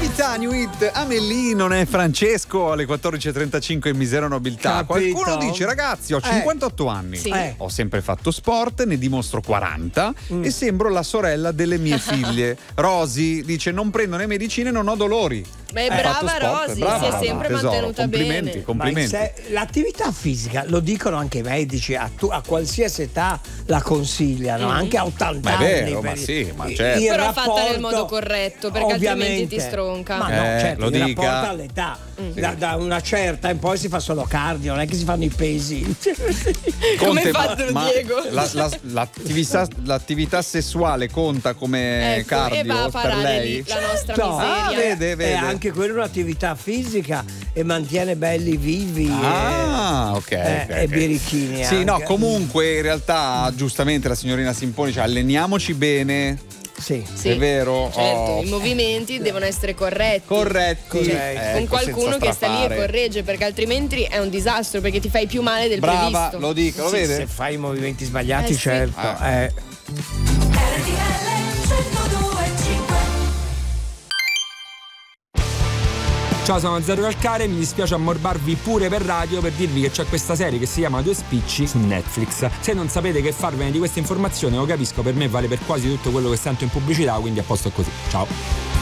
Novità New Hit, Amélie non è Francesco alle 14.35 in Misera Nobiltà. Capito? Qualcuno dice: ragazzi, ho 58 anni, Sì. ho sempre fatto sport, ne dimostro 40 e sembro la sorella delle mie figlie. Rosy dice: non prendo né medicine, non ho dolori. Beh, Ho fatto brava sport, Rosy, brava, si è sempre tesoro, mantenuta complimenti, bene. complimenti. L'attività fisica, lo dicono anche i medici, a qualsiasi età la consigliano, anche a 80 Ma è anni. vero, ma sì, ma certo. il Però fatta nel rapporto- modo corretto, perché altrimenti ovviamente. ti stronca. Ma no, certo, lo il dica. rapporto all'età. Da una certa in poi si fa solo cardio, non è che si fanno i pesi. Come hai ma- fatto, ma Diego? l'attività sessuale conta come Ecco, cardio e va a per parare lei? lì la nostra No. miseria. vede. È anche quella un'attività fisica e mantiene belli vivi Ok. e birichini. Sì, no, anche. comunque in realtà giustamente la signorina Simponi dice: alleniamoci bene. Sì. Sì, È vero? certo, Oh. i movimenti devono essere corretti. Corretti. Corretti. Con qualcuno che sta lì e corregge, perché altrimenti è un disastro, perché ti fai più male del Brava, previsto. lo dico, lo Sì, vede? se fai i movimenti sbagliati, Sì. certo. Ciao, sono Zero Calcare, mi dispiace ammorbarvi pure per radio per dirvi che c'è questa serie che si chiama Due Spicci su Netflix. Se non sapete che farvene di questa informazione, lo capisco, per me vale per quasi tutto quello che sento in pubblicità, quindi a posto così. Ciao.